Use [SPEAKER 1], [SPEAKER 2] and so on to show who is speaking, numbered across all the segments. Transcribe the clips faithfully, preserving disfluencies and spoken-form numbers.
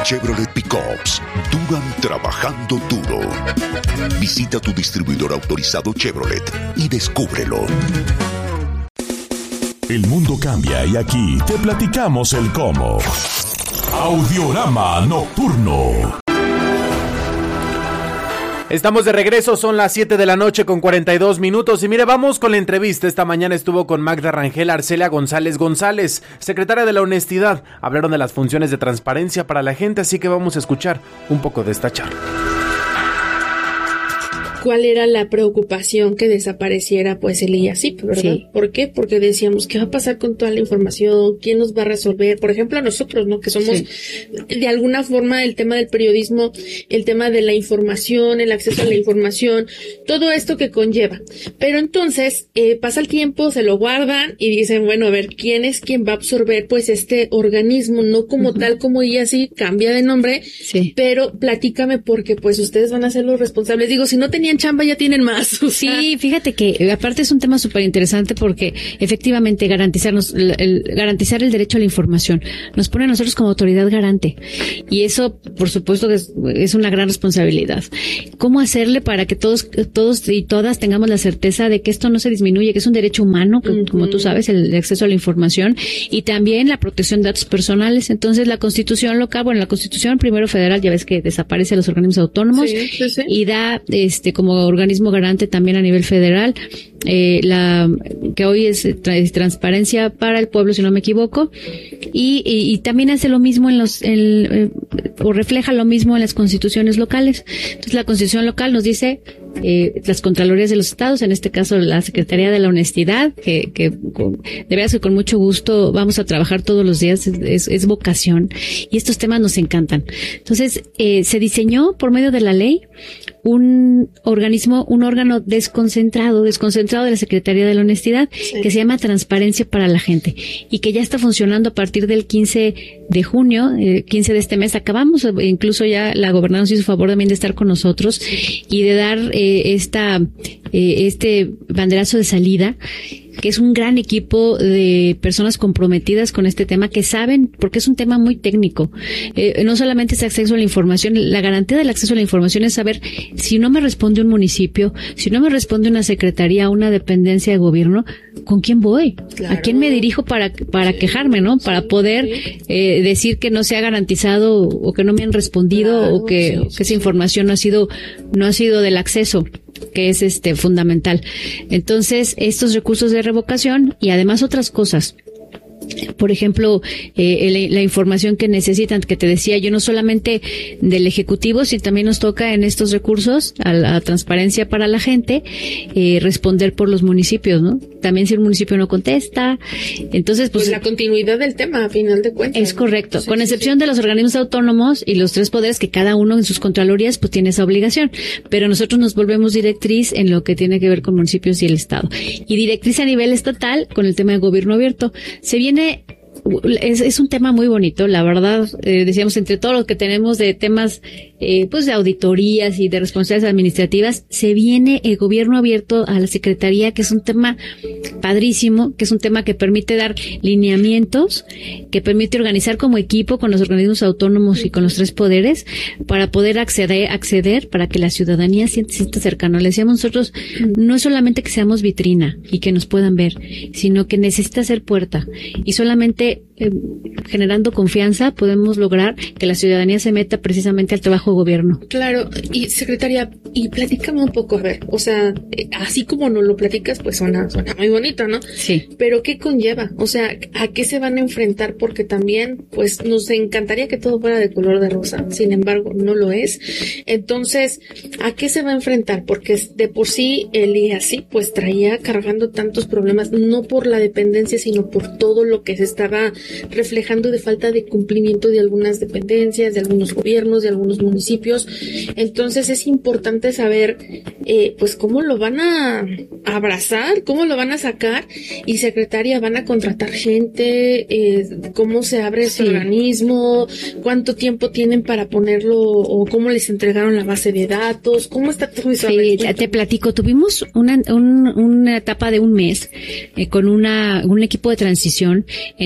[SPEAKER 1] Chevrolet Pickups duran trabajando duro. Visita tu distribuidor autorizado Chevrolet y descúbrelo.
[SPEAKER 2] El mundo cambia y aquí te platicamos el cómo. Audiorama Nocturno.
[SPEAKER 3] Estamos de regreso, son las siete de la noche con cuarenta y dos minutos y mire, vamos con la entrevista. Esta mañana estuvo con Magda Rangel Arcelia González González, secretaria de la Honestidad. Hablaron de las funciones de transparencia para la gente, así que vamos a escuchar un poco de esta charla.
[SPEAKER 4] ¿Cuál era la preocupación que desapareciera pues el I A C I P, verdad? Sí. ¿Por qué? Porque decíamos, ¿qué va a pasar con toda la información? ¿Quién nos va a resolver? Por ejemplo, a nosotros, ¿no? Que somos, sí, de alguna forma, el tema del periodismo, el tema de la información, el acceso a la información, todo esto que conlleva. Pero entonces, eh, pasa el tiempo, se lo guardan y dicen, bueno, a ver, ¿quién es quien va a absorber pues este organismo? No como uh-huh. tal como I A C I P, cambia de nombre, sí, pero platícame porque pues ustedes van a ser los responsables. Digo, si no tenían chamba ya tienen más. O sea.
[SPEAKER 5] Sí, fíjate que aparte es un tema súper interesante porque efectivamente garantizarnos el, el, garantizar el derecho a la información nos pone a nosotros como autoridad garante y eso por supuesto que es, es una gran responsabilidad. ¿Cómo hacerle para que todos todos y todas tengamos la certeza de que esto no se disminuye, que es un derecho humano, que, uh-huh. como tú sabes, el, el acceso a la información y también la protección de datos personales? Entonces la Constitución local, bueno, la Constitución primero federal, ya ves que desaparece a los organismos autónomos, sí, sí, sí, y da este como organismo garante también a nivel federal, eh, la que hoy es, es transparencia para el pueblo, si no me equivoco, y, y, y también hace lo mismo en los, en, eh, o refleja lo mismo en las constituciones locales. Entonces la Constitución local nos dice eh, las Contralorías de los Estados, en este caso la Secretaría de la Honestidad, que, que con, de veras que con mucho gusto vamos a trabajar todos los días, es, es, es vocación, y estos temas nos encantan. Entonces, eh, se diseñó por medio de la ley un organismo, un órgano desconcentrado, desconcentrado de la Secretaría de la Honestidad, sí, que se llama Transparencia para la Gente, y que ya está funcionando a partir del quince de junio, eh, quince de este mes. Acabamos, incluso ya la gobernadora nos hizo favor también de estar con nosotros y de dar eh, esta, eh, este banderazo de salida, que es un gran equipo de personas comprometidas con este tema, que saben, porque es un tema muy técnico. Eh, no solamente es acceso a la información, la garantía del acceso a la información es saber si no me responde un municipio, si no me responde una secretaría, una dependencia de gobierno, ¿con quién voy? Claro. ¿A quién me dirijo para para sí, quejarme, no? Para sí, poder sí. Eh, decir que no se ha garantizado o que no me han respondido, claro, o que, sí, o que esa información no ha sido no ha sido del acceso, que es este fundamental. Entonces, estos recursos de revocación y además otras cosas. Por ejemplo, eh, la, la información que necesitan, que te decía yo, no solamente del Ejecutivo, sino también nos toca en estos recursos a la transparencia para la gente, eh, responder por los municipios, ¿no? También si un municipio no contesta, entonces pues...
[SPEAKER 4] pues la continuidad del tema, a final de cuentas.
[SPEAKER 5] Es correcto,
[SPEAKER 4] sí,
[SPEAKER 5] con
[SPEAKER 4] sí,
[SPEAKER 5] excepción
[SPEAKER 4] sí.
[SPEAKER 5] de los organismos autónomos y los tres poderes, que cada uno en sus contralorías pues tiene esa obligación, pero nosotros nos volvemos directriz en lo que tiene que ver con municipios y el Estado. Y directriz a nivel estatal con el tema de gobierno abierto. Se viene Es, es un tema muy bonito, la verdad, eh, decíamos, entre todo lo que tenemos de temas, eh, pues de auditorías y de responsabilidades administrativas, se viene el gobierno abierto a la Secretaría, que es un tema padrísimo, que es un tema que permite dar lineamientos, que permite organizar como equipo con los organismos autónomos y con los tres poderes, para poder acceder, acceder para que la ciudadanía sienta, sienta cercano. Le decíamos nosotros, no es solamente que seamos vitrina y que nos puedan ver, sino que necesita ser puerta, y solamente Eh, generando confianza podemos lograr que la ciudadanía se meta precisamente al trabajo de gobierno.
[SPEAKER 4] Claro, y secretaria, y platícame un poco, a ver, o sea, eh, así como nos lo platicas, pues suena, suena muy bonito, ¿no?
[SPEAKER 5] Sí.
[SPEAKER 4] Pero ¿qué conlleva? O sea, ¿a qué se van a enfrentar? Porque también, pues, nos encantaría que todo fuera de color de rosa, sin embargo, no lo es. Entonces, ¿a qué se va a enfrentar? Porque de por sí el I A C I, pues, traía cargando tantos problemas, no por la dependencia, sino por todo lo que se estaba reflejando de falta de cumplimiento de algunas dependencias, de algunos gobiernos, de algunos municipios. Entonces es importante saber eh, pues cómo lo van a abrazar, cómo lo van a sacar, y secretaria, van a contratar gente, eh, cómo se abre ese sí. organismo, cuánto tiempo tienen para ponerlo, o cómo les entregaron la base de datos, cómo está todo eso.
[SPEAKER 5] Sí, te, te platico, tuvimos una, un, una etapa de un mes eh, con una un equipo de transición en donde participamos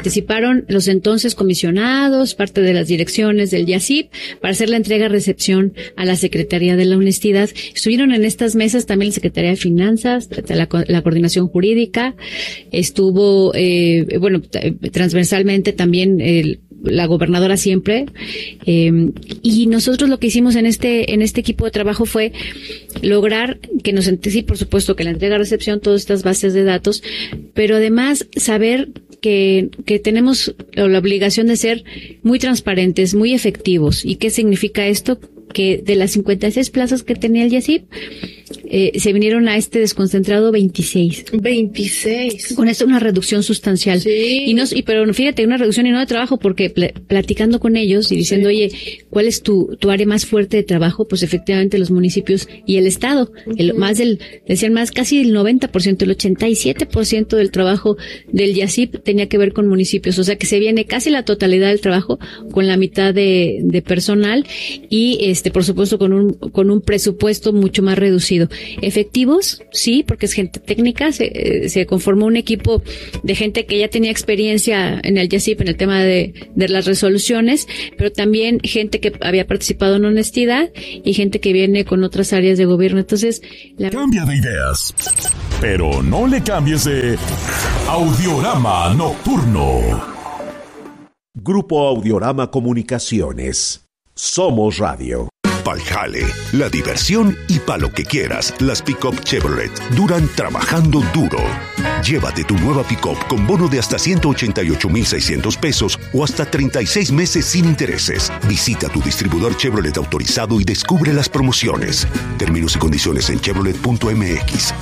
[SPEAKER 5] participaron los entonces comisionados, parte de las direcciones del Y A C I P, para hacer la entrega-recepción a la Secretaría de la Honestidad. Estuvieron en estas mesas también la Secretaría de Finanzas, la, la Coordinación Jurídica, estuvo, eh, bueno, transversalmente también el la gobernadora siempre, eh, y nosotros lo que hicimos en este en este equipo de trabajo fue lograr que nos sí, por supuesto, que la entrega-recepción, todas estas bases de datos, pero además saber que, que tenemos la obligación de ser muy transparentes, muy efectivos. ¿Y qué significa esto? Que de las cincuenta y seis plazas que tenía el Y A C I P, eh, se vinieron a este desconcentrado veintiséis.
[SPEAKER 4] veintiséis.
[SPEAKER 5] Con esto una reducción sustancial.
[SPEAKER 4] Sí.
[SPEAKER 5] Y no, y pero fíjate, una reducción y no de trabajo, porque pl- platicando con ellos y diciendo, sí. oye, ¿cuál es tu, tu área más fuerte de trabajo? Pues efectivamente los municipios y el Estado. Uh-huh. El, más del, decían más, casi el noventa por ciento, el ochenta y siete por ciento del trabajo del Y A C I P tenía que ver con municipios. O sea que se viene casi la totalidad del trabajo con la mitad de, de personal y este, por supuesto, con un, con un presupuesto mucho más reducido. Efectivos, sí, porque es gente técnica, se, se conformó un equipo de gente que ya tenía experiencia en el Y A C I P en el tema de, de las resoluciones, pero también gente que había participado en honestidad y gente que viene con otras áreas de gobierno. Entonces, la...
[SPEAKER 2] Cambia de ideas, pero no le cambies de Audiorama Nocturno.
[SPEAKER 6] Grupo Audiorama Comunicaciones. Somos Radio.
[SPEAKER 1] Pa'l jale, la diversión y pa' lo que quieras, las pick-up Chevrolet duran trabajando duro. Llévate tu nueva pick-up con bono de hasta ciento ochenta y ocho mil seiscientos pesos o hasta treinta y seis meses sin intereses. Visita tu distribuidor Chevrolet autorizado y descubre las promociones. Términos y condiciones en chevrolet punto m x.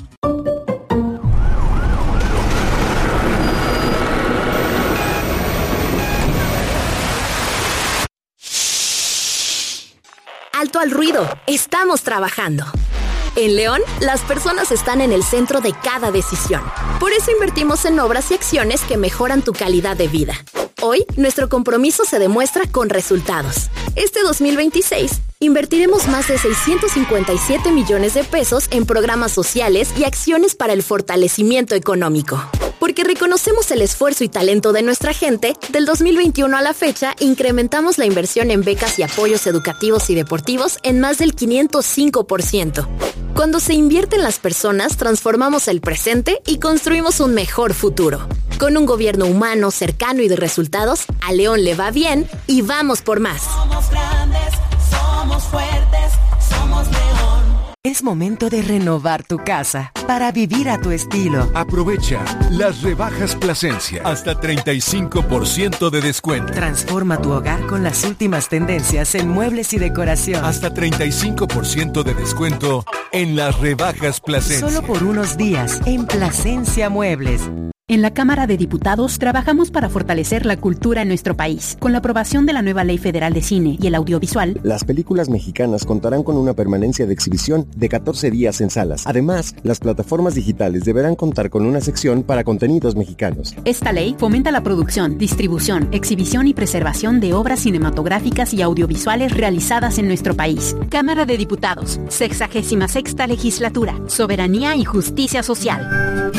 [SPEAKER 7] Alto al ruido, estamos trabajando. En León, las personas están en el centro de cada decisión. Por eso invertimos en obras y acciones que mejoran tu calidad de vida. Hoy, nuestro compromiso se demuestra con resultados. Este dos mil veintiséis, invertiremos más de seiscientos cincuenta y siete millones de pesos en programas sociales y acciones para el fortalecimiento económico. Porque reconocemos el esfuerzo y talento de nuestra gente, del dos mil veintiuno a la fecha, incrementamos la inversión en becas y apoyos educativos y deportivos en más del quinientos cinco por ciento. Cuando se invierte en las personas, transformamos el presente y construimos un mejor futuro. Con un gobierno humano, cercano y de resultados, a León le va bien y vamos por más.
[SPEAKER 8] Somos grandes, somos fuertes, somos León.
[SPEAKER 9] Es momento de renovar tu casa para vivir a tu estilo.
[SPEAKER 10] Aprovecha las rebajas Plasencia. Hasta treinta y cinco por ciento de descuento.
[SPEAKER 9] Transforma tu hogar con las últimas tendencias en muebles y decoración.
[SPEAKER 10] Hasta treinta y cinco por ciento de descuento en las rebajas Plasencia.
[SPEAKER 9] Solo por unos días en Plasencia Muebles.
[SPEAKER 11] En la Cámara de Diputados trabajamos para fortalecer la cultura en nuestro país. Con la aprobación de la nueva Ley Federal de Cine y el Audiovisual,
[SPEAKER 12] las películas mexicanas contarán con una permanencia de exhibición de catorce días en salas. Además, las plataformas digitales deberán contar con una sección para contenidos mexicanos.
[SPEAKER 11] Esta ley fomenta la producción, distribución, exhibición y preservación de obras cinematográficas y audiovisuales realizadas en nuestro país. Cámara de Diputados, sexagésima sexta Legislatura, Soberanía y Justicia Social.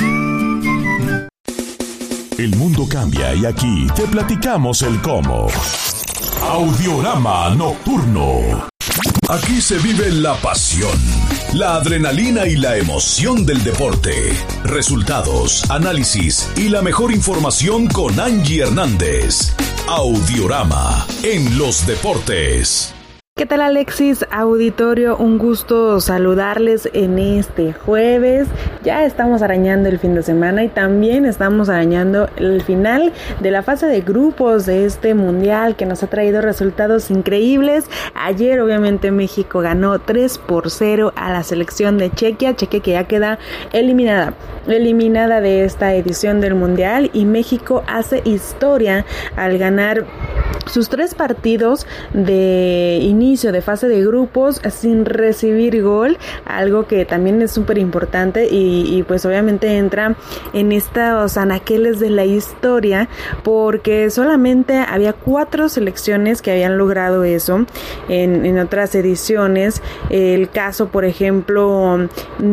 [SPEAKER 2] El mundo cambia y aquí te platicamos el cómo. Audiorama Nocturno. Aquí se vive la pasión, la adrenalina y la emoción del deporte. Resultados, análisis y la mejor información con Angie Hernández. Audiorama en los deportes.
[SPEAKER 13] ¿Qué tal, Alexis? Auditorio, un gusto saludarles en este jueves. Ya estamos arañando el fin de semana y también estamos arañando el final de la fase de grupos de este mundial que nos ha traído resultados increíbles. Ayer, obviamente, México ganó tres por cero a la selección de Chequia. Chequia que ya queda eliminada, eliminada de esta edición del mundial, y México hace historia al ganar sus tres partidos de inicio de fase de grupos sin recibir gol, algo que también es súper importante y, y pues obviamente entra en estos anaqueles de la historia porque solamente había cuatro selecciones que habían logrado eso en, en otras ediciones. El caso, por ejemplo,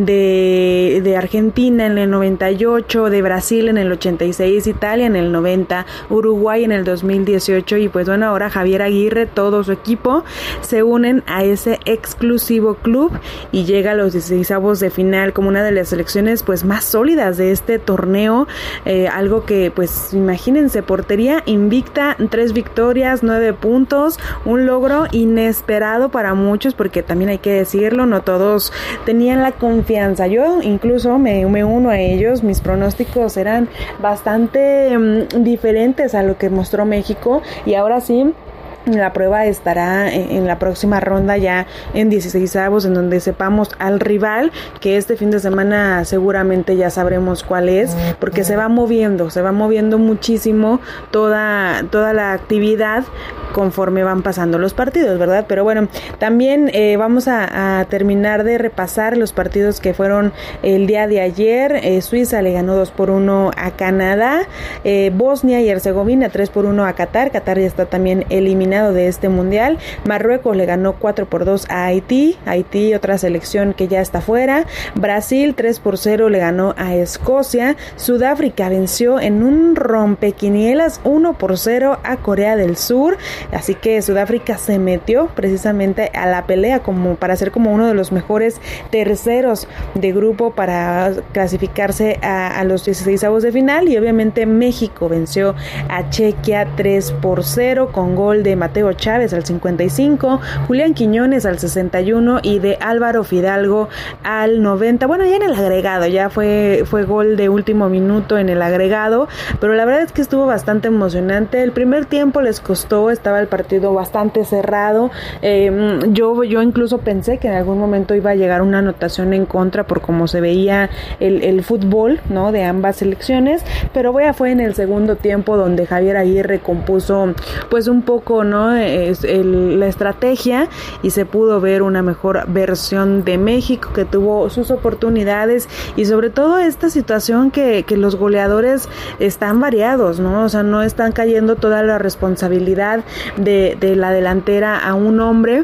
[SPEAKER 13] de, de Argentina en el noventa y ocho, de Brasil en el ochenta y seis, Italia en el noventa, Uruguay en el dos mil dieciocho y pues bueno, ahora Javier Aguirre, todo su equipo se unen a ese exclusivo club y llega a los dieciseisavos de final como una de las selecciones pues más sólidas de este torneo, eh, algo que pues imagínense, portería invicta, tres victorias, nueve puntos, un logro inesperado para muchos porque también hay que decirlo, no todos tenían la confianza, yo incluso me, me uno a ellos, mis pronósticos eran bastante um, diferentes a lo que mostró México y ahora sí la prueba estará en la próxima ronda ya en dieciseisavos en donde sepamos al rival, que este fin de semana seguramente ya sabremos cuál es, porque se va moviendo, se va moviendo muchísimo toda, toda la actividad conforme van pasando los partidos, ¿verdad? Pero bueno, también eh, vamos a, a terminar de repasar los partidos que fueron el día de ayer. eh, Suiza le ganó dos por uno a Canadá, eh, Bosnia y Herzegovina tres por uno a Qatar, Qatar ya está también eliminado de este mundial. Marruecos le ganó cuatro por dos a Haití, Haití otra selección que ya está fuera. Brasil tres por cero le ganó a Escocia. Sudáfrica venció en un rompequinielas uno por cero a Corea del Sur, así que Sudáfrica se metió precisamente a la pelea como para ser como uno de los mejores terceros de grupo para clasificarse a, a los dieciseisavos de final. Y obviamente México venció a Chequia tres por cero con gol de Mateo Chávez al cincuenta y cinco, Julián Quiñones al sesenta y uno y de Álvaro Fidalgo al noventa. Bueno, ya en el agregado, ya fue, fue gol de último minuto en el agregado, pero la verdad es que estuvo bastante emocionante. El primer tiempo les costó, estaba el partido bastante cerrado. Eh, yo, yo incluso pensé que en algún momento iba a llegar una anotación en contra por cómo se veía el, el fútbol, ¿no?, de ambas selecciones, pero bueno, fue en el segundo tiempo donde Javier Aguirre compuso pues un poco, ¿no?, es el, la estrategia y se pudo ver una mejor versión de México que tuvo sus oportunidades y sobre todo esta situación que, que los goleadores están variados, ¿no? O sea, no están cayendo toda la responsabilidad de, de la delantera a un hombre,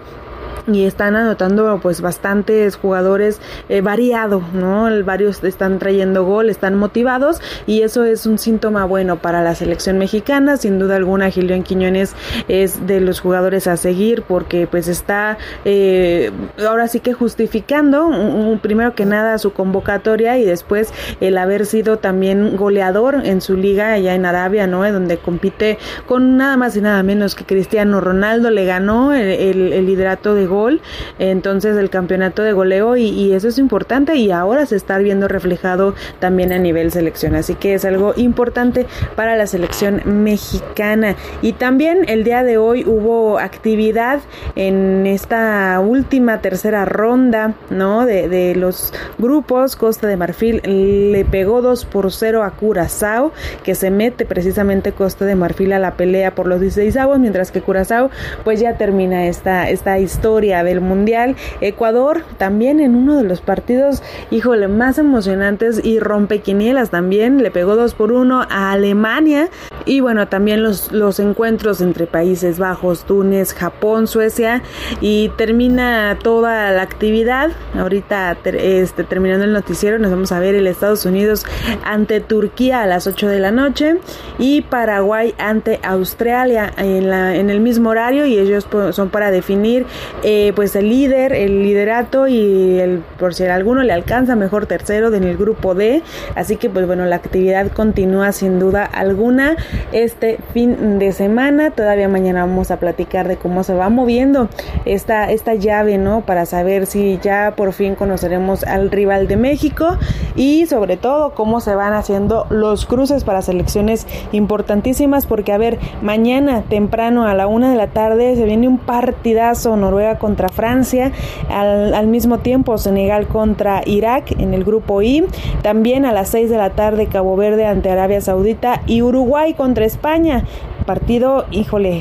[SPEAKER 13] y están anotando pues bastantes jugadores eh, variado, ¿no? Varios están trayendo gol, están motivados y eso es un síntoma bueno para la selección mexicana. Sin duda alguna Julián Quiñones es de los jugadores a seguir porque pues está eh, ahora sí que justificando un, un, primero que nada su convocatoria y después el haber sido también goleador en su liga allá en Arabia, ¿no?, donde compite con nada más y nada menos que Cristiano Ronaldo. Le ganó el, el, el liderato de gol, entonces el campeonato de goleo y, y eso es importante y ahora se está viendo reflejado también a nivel selección, así que es algo importante para la selección mexicana. Y también el día de hoy hubo actividad en esta última tercera ronda, ¿no?, de, de los grupos. Costa de Marfil le pegó dos por cero a Curazao, que se mete precisamente Costa de Marfil a la pelea por los dieciseisavos, mientras que Curazao pues ya termina esta, esta historia del mundial. Ecuador también en uno de los partidos, híjole, más emocionantes y rompequinielas también, le pegó dos por uno a Alemania. Y bueno, también los, los encuentros entre Países Bajos, Túnez, Japón, Suecia, y termina toda la actividad. Ahorita este, terminando el noticiero nos vamos a ver el Estados Unidos ante Turquía a las ocho de la noche y Paraguay ante Australia en, la, en el mismo horario, y ellos pues, son para definir eh, pues el líder, el liderato y el, por si a alguno le alcanza, mejor tercero en el grupo D. Así que pues bueno, la actividad continúa sin duda alguna este fin de semana. Todavía mañana vamos a platicar de cómo se va moviendo esta, esta llave, ¿no?, para saber si ya por fin conoceremos al rival de México y sobre todo cómo se van haciendo los cruces para selecciones importantísimas, porque a ver, mañana temprano a la una de la tarde se viene un partidazo, Noruega contra Francia, al, al mismo tiempo Senegal contra Irak en el grupo I, también a las seis de la tarde Cabo Verde ante Arabia Saudita y Uruguay contra España, partido, híjole,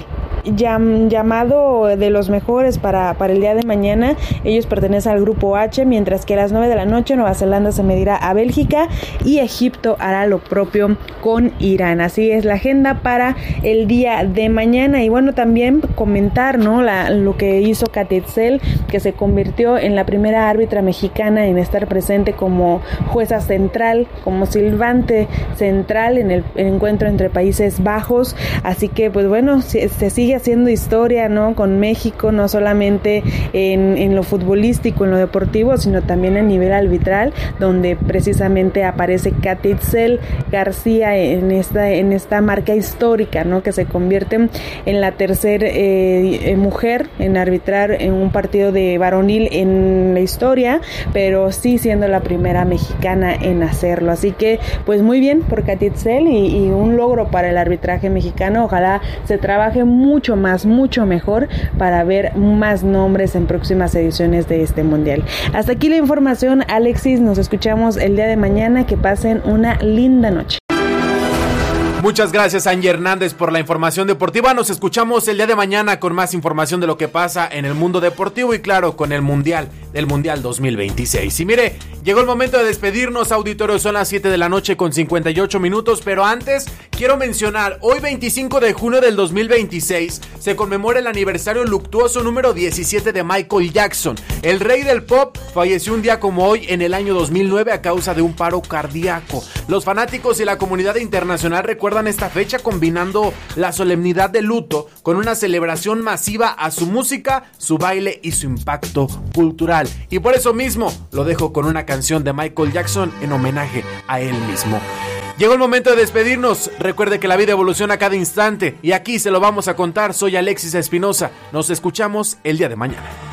[SPEAKER 13] llam, llamado de los mejores para, para el día de mañana. Ellos pertenecen al grupo H, mientras que a las nueve de la noche Nueva Zelanda se medirá a Bélgica y Egipto hará lo propio con Irán. Así es la agenda para el día de mañana. Y bueno, también comentar, ¿no? La, lo que hizo Katy Edsel, que se convirtió en la primera árbitra mexicana en estar presente como jueza central, como silbante central en el, el encuentro entre Países Bajos. Así que pues bueno, se, se sigue haciendo historia, ¿no? Con México, no solamente en, en lo futbolístico, en lo deportivo, sino también a nivel arbitral, donde precisamente aparece Katy Edsel García en esta, en esta marca histórica, ¿no? Que se convierte en la tercera eh, mujer en arbitrar en un partido de varonil en la historia, pero sí siendo la primera mexicana en hacerlo. Así que pues muy bien por Katy Edsel y, y un logro para el arbitraje mexicano. Ojalá se trabaje mucho más, mucho mejor para ver más nombres en próximas ediciones de este mundial. Hasta aquí la información, Alexis, nos escuchamos el día de mañana. Que pasen una linda noche.
[SPEAKER 3] Muchas gracias, Angie Hernández, por la información deportiva. Nos escuchamos el día de mañana con más información de lo que pasa en el mundo deportivo y claro, con el Mundial, del Mundial dos mil veintiséis. Y mire, llegó el momento de despedirnos, auditorio, son las siete de la noche con cincuenta y ocho minutos, pero antes quiero mencionar, hoy veinticinco de junio del dos mil veintiséis se conmemora el aniversario luctuoso número diecisiete de Michael Jackson. El rey del pop falleció un día como hoy en el año dos mil nueve a causa de un paro cardíaco. Los fanáticos y la comunidad internacional recuerdan esta fecha combinando la solemnidad de luto con una celebración masiva a su música, su baile y su impacto cultural. Y por eso mismo lo dejo con una canción de Michael Jackson en homenaje a él mismo. Llegó el momento de despedirnos. Recuerde que la vida evoluciona a cada instante y aquí se lo vamos a contar. Soy Alexis Espinosa. Nos escuchamos el día de mañana.